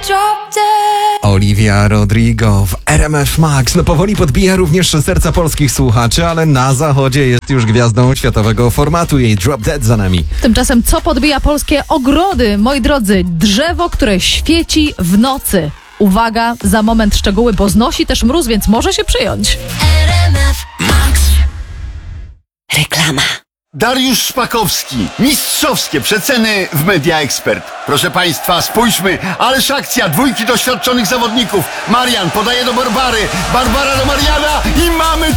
Olivia Rodrigo w RMF Max. No powoli podbija również serca polskich słuchaczy, ale na zachodzie jest już gwiazdą światowego formatu. Jej Drop Dead za nami. Tymczasem co podbija polskie ogrody? Moi drodzy, drzewo, które świeci w nocy. Uwaga, za moment szczegóły, bo znosi też mróz, więc może się przyjąć. RMF Max. Reklama. Dariusz Szpakowski. Mistrzowskie przeceny w Media Expert. Proszę Państwa, spójrzmy, ależ akcja, dwójki doświadczonych zawodników. Marian podaje do Barbary, Barbara do Mariana i mamy